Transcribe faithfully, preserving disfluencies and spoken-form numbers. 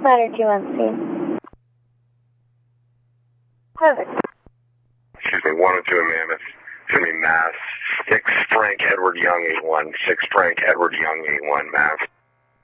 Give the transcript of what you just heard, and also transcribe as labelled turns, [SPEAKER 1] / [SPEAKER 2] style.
[SPEAKER 1] letter do you want, Steve? Perfect.
[SPEAKER 2] Excuse me, one oh two in Mammoth. Jimmy Mass. Six Frank Edward Young eight one. Six Frank Edward Young eight one Mass.